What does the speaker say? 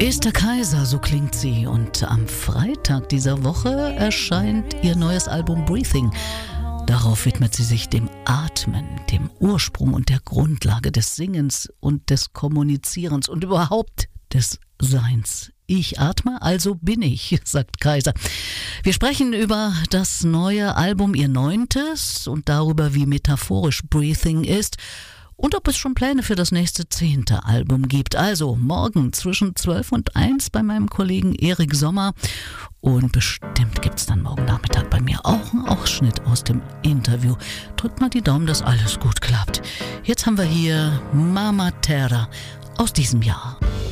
Esther Kaiser, so klingt sie. Und am Freitag dieser Woche erscheint ihr neues Album Breathing. Darauf widmet sie sich dem Atmen, dem Ursprung und der Grundlage des Singens und des Kommunizierens und überhaupt des Seins. Ich atme, also bin ich, sagt Kaiser. Wir sprechen über das neue Album, ihr 9. und darüber, wie metaphorisch Breathing ist und ob es schon Pläne für das nächste 10. Album gibt. Also morgen zwischen 12 und 1 bei meinem Kollegen Erik Sommer. Und bestimmt gibt es dann morgen Nachmittag bei mir auch einen Ausschnitt aus dem Interview. Drückt mal die Daumen, dass alles gut klappt. Jetzt haben wir hier Mama Terra aus diesem Jahr.